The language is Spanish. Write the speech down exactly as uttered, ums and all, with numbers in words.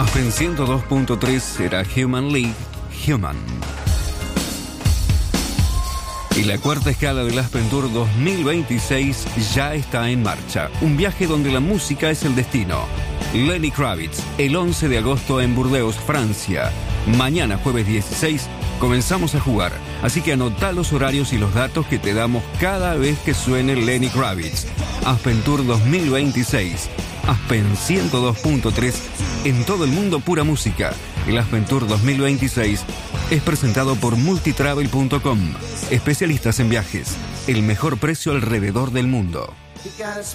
Aspen ciento dos punto tres será Human League, Human. Y la cuarta escala del Aspen Tour dos mil veintiséis ya está en marcha. Un viaje donde la música es el destino. Lenny Kravitz, el once de agosto en Burdeos, Francia. Mañana, jueves dieciséis, comenzamos a jugar. Así que anotá los horarios y los datos que te damos cada vez que suene Lenny Kravitz. Aspen Tour dos mil veintiséis. Aspen ciento dos punto tres. En todo el mundo, pura música. El Aspen Tour dos mil veintiséis es presentado por multitravel punto com. Especialistas en viajes. El mejor precio alrededor del mundo.